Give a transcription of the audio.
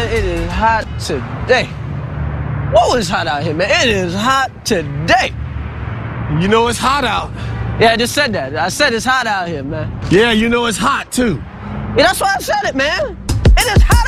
it is hot today. Whoa, it's hot out here, man. It is hot today. You know it's hot out. Yeah, I just said that. I said it's hot out here, man. Yeah, you know it's hot too. Yeah, that's why I said it, man. It is hot